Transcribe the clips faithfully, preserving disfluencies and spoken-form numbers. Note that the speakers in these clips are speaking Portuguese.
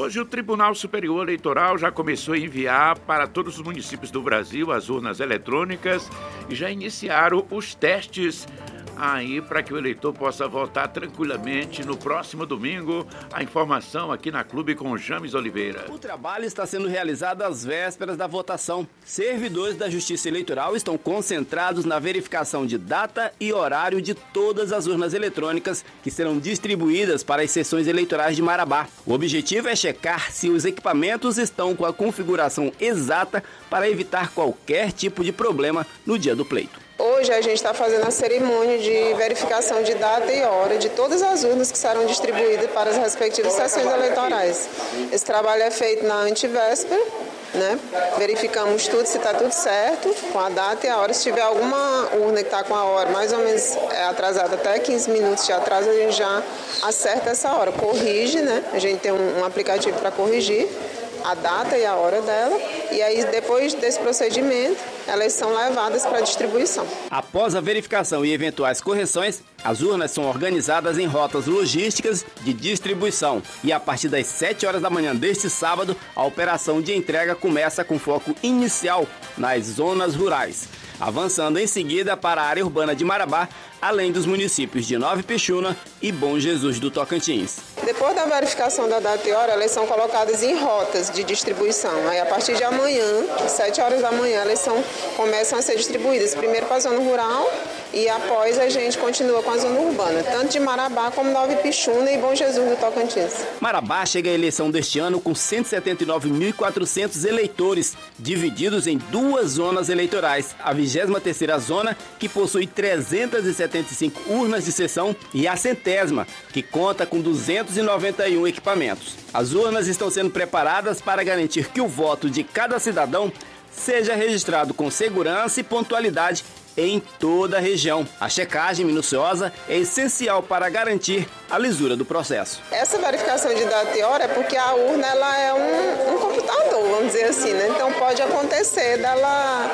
Hoje o Tribunal Superior Eleitoral já começou a enviar para todos os municípios do Brasil as urnas eletrônicas e já iniciaram os testes aí para que o eleitor possa votar tranquilamente no próximo domingo. A informação aqui na Clube com James Oliveira. O trabalho está sendo realizado às vésperas da votação. Servidores da Justiça Eleitoral estão concentrados na verificação de data e horário de todas as urnas eletrônicas que serão distribuídas para as sessões eleitorais de Marabá. O objetivo é checar se os equipamentos estão com a configuração exata para evitar qualquer tipo de problema no dia do pleito. Hoje a gente está fazendo a cerimônia de verificação de data e hora de todas as urnas que serão distribuídas para as respectivas sessões eleitorais. Esse trabalho é feito na antevéspera, né? Verificamos tudo, se está tudo certo, com a data e a hora. Se tiver alguma urna que está com a hora mais ou menos atrasada, até quinze minutos de atraso, a gente já acerta essa hora, corrige, né? A gente tem um, um aplicativo para corrigir a data e a hora dela, e aí depois desse procedimento, elas são levadas para distribuição. Após a verificação e eventuais correções, as urnas são organizadas em rotas logísticas de distribuição e a partir das sete horas da manhã deste sábado, a operação de entrega começa com foco inicial nas zonas rurais, avançando em seguida para a área urbana de Marabá, além dos municípios de Nova Ipixuna e Bom Jesus do Tocantins. Depois da verificação da data e hora, elas são colocadas em rotas de distribuição. Aí, a partir de amanhã, sete horas da manhã, elas são, começam a ser distribuídas, primeiro para a zona rural e após a gente continua com a zona urbana, tanto de Marabá como Nova Ipixuna e Bom Jesus do Tocantins. Marabá chega à eleição deste ano com cento e setenta e nove mil e quatrocentos eleitores, divididos em duas zonas eleitorais. A vigésima terceira zona, que possui trezentas e setenta e cinco urnas de sessão, e a centésima, que conta com duzentos e noventa e um equipamentos. As urnas estão sendo preparadas para garantir que o voto de cada cidadão seja registrado com segurança e pontualidade em toda a região. A checagem minuciosa é essencial para garantir a lisura do processo. Essa verificação de data e hora é porque a urna ela é um, um computador, vamos dizer assim, né? Então pode acontecer dela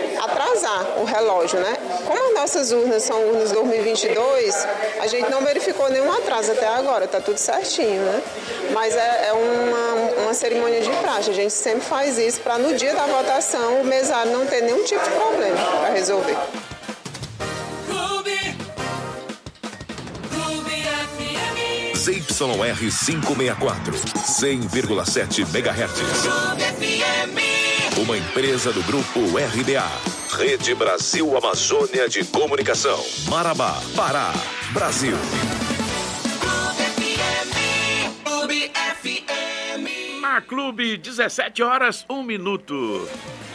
atrasar o relógio, né? Como as nossas urnas são urnas dois mil e vinte e dois, a gente não verificou nenhum atraso até agora, tá tudo certinho, né? Mas é, é uma, uma cerimônia de praxe, a gente sempre faz isso para no dia da votação o mesário não ter nenhum tipo de problema para resolver. Z Y R quinhentos e sessenta e quatro, cem vírgula sete megahertz. Uma empresa do grupo R B A. Rede Brasil Amazônia de Comunicação. Marabá, Pará, Brasil. Na Clube, dezessete horas, um minuto.